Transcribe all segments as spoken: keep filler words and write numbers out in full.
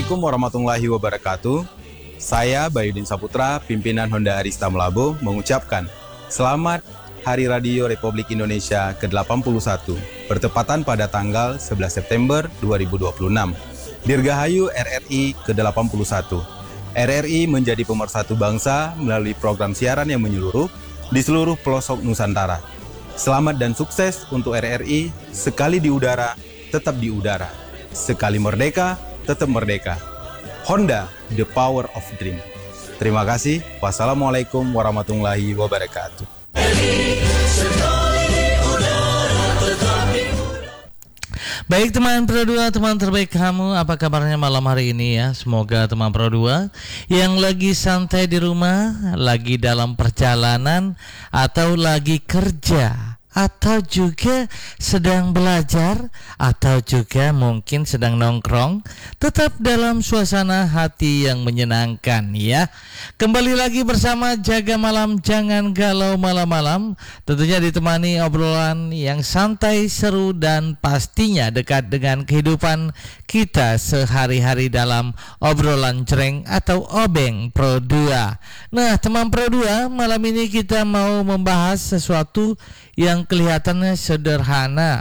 Assalamualaikum warahmatullahi wabarakatuh. Saya Bayudin Saputra, pimpinan Honda Arista Melabo, mengucapkan Selamat Hari Radio Republik Indonesia ke delapan puluh satu, bertepatan pada tanggal sebelas September dua ribu dua puluh enam. Dirgahayu R R I ke delapan puluh satu. R R I menjadi pemersatu bangsa melalui program siaran yang menyeluruh di seluruh pelosok Nusantara. Selamat dan sukses untuk R R I, sekali di udara, tetap di udara. Sekali merdeka, tetap merdeka. Honda, the power of dream. Terima kasih. Wassalamualaikum warahmatullahi wabarakatuh. Baik teman Pro dua, teman terbaik kamu, apa kabarnya malam hari ini ya? Semoga teman Pro dua yang lagi santai di rumah, lagi dalam perjalanan, atau lagi kerja, atau juga sedang belajar, atau juga mungkin sedang nongkrong, tetap dalam suasana hati yang menyenangkan ya. Kembali lagi bersama Jaga Malam Jangan Galau Malam-Malam, tentunya ditemani obrolan yang santai, seru, dan pastinya dekat dengan kehidupan kita sehari-hari dalam obrolan cereng atau obeng Pro dua. Nah teman Pro dua, malam ini kita mau membahas sesuatu yang kelihatannya sederhana,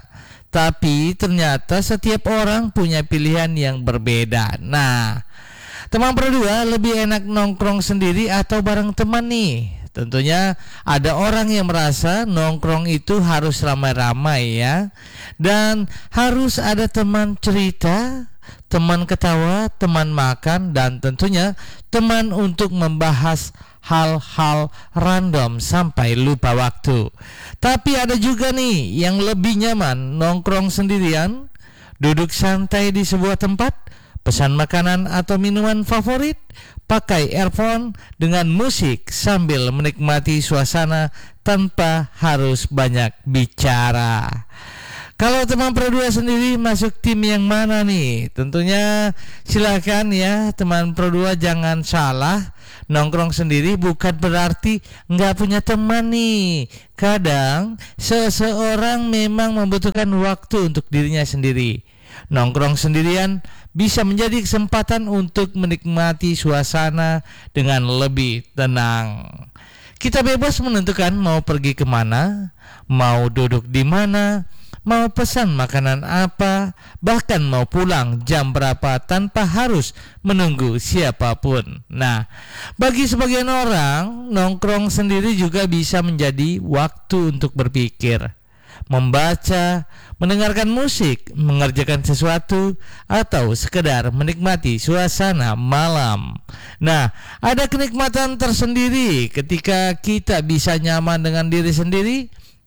tapi ternyata setiap orang punya pilihan yang berbeda. Nah, teman Pro dua, lebih enak nongkrong sendiri atau bareng teman nih? Tentunya ada orang yang merasa nongkrong itu harus ramai-ramai ya, dan harus ada teman cerita, teman ketawa, teman makan, dan tentunya teman untuk membahas hal-hal random sampai lupa waktu. Tapi ada juga nih yang lebih nyaman nongkrong sendirian, duduk santai di sebuah tempat, pesan makanan atau minuman favorit, pakai earphone dengan musik sambil menikmati suasana tanpa harus banyak bicara. Kalau teman Pro dua sendiri masuk tim yang mana nih? Tentunya silakan ya teman Pro dua, jangan salah. Nongkrong sendiri bukan berarti nggak punya teman nih. Kadang seseorang memang membutuhkan waktu untuk dirinya sendiri. Nongkrong sendirian bisa menjadi kesempatan untuk menikmati suasana dengan lebih tenang. Kita bebas menentukan mau pergi kemana, mau duduk di mana, mau pesan makanan apa, bahkan mau pulang jam berapa tanpa harus menunggu siapapun. Nah, bagi sebagian orang, nongkrong sendiri juga bisa menjadi waktu untuk berpikir, membaca, mendengarkan musik, mengerjakan sesuatu, atau sekedar menikmati suasana malam. Nah, ada kenikmatan tersendiri ketika kita bisa nyaman dengan diri sendiri.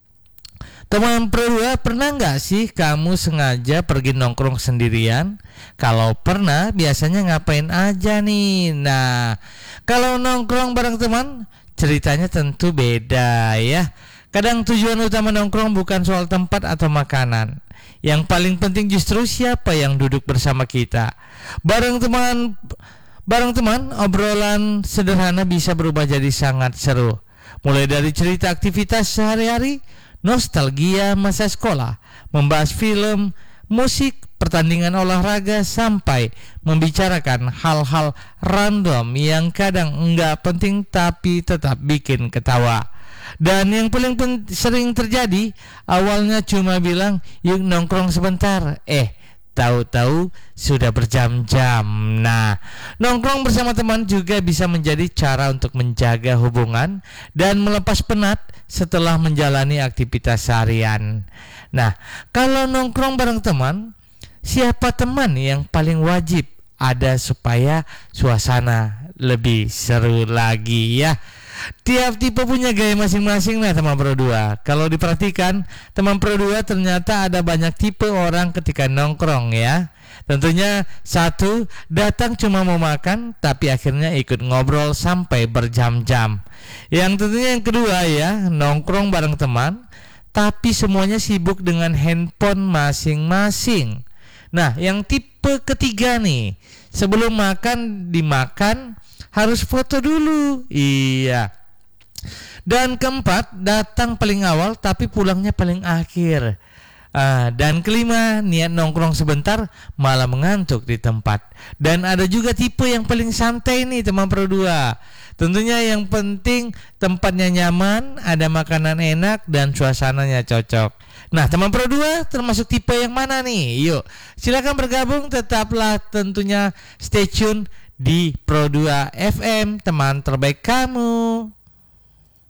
Teman Pro dua, pernah nggak sih kamu sengaja pergi nongkrong sendirian? Kalau pernah, biasanya ngapain aja nih? Nah, kalau nongkrong bareng teman, ceritanya tentu beda ya. Kadang tujuan utama nongkrong bukan soal tempat atau makanan. Yang paling penting justru siapa yang duduk bersama kita. Bareng teman, bareng teman, obrolan sederhana bisa berubah jadi sangat seru. Mulai dari cerita aktivitas sehari-hari, nostalgia masa sekolah, membahas film, musik, pertandingan olahraga, sampai membicarakan hal-hal random yang kadang enggak penting tapi tetap bikin ketawa. Dan yang paling pen- sering terjadi, awalnya cuma bilang yuk nongkrong sebentar, eh tahu-tahu sudah berjam-jam. Nah, nongkrong bersama teman juga bisa menjadi cara untuk menjaga hubungan dan melepas penat setelah menjalani aktivitas harian. Nah, kalau nongkrong bareng teman, siapa teman yang paling wajib ada supaya suasana lebih seru lagi ya? Tiap tipe punya gaya masing-masing nih teman Pro dua. Kalau diperhatikan, teman Pro dua ternyata ada banyak tipe orang ketika nongkrong ya. Tentunya satu, datang cuma mau makan tapi akhirnya ikut ngobrol sampai berjam-jam. Yang tentunya yang kedua ya, nongkrong bareng teman tapi semuanya sibuk dengan handphone masing-masing. Nah, yang tipe ketiga nih, sebelum makan dimakan harus foto dulu. Iya. Dan keempat, datang paling awal tapi pulangnya paling akhir. Ah, dan kelima, niat nongkrong sebentar malah mengantuk di tempat. Dan ada juga tipe yang paling santai nih teman Pro dua. Tentunya yang penting tempatnya nyaman, ada makanan enak dan suasananya cocok. Nah, teman Pro dua termasuk tipe yang mana nih? Yuk, silakan bergabung, tetaplah tentunya stay tune di Pro dua F M, teman terbaik kamu.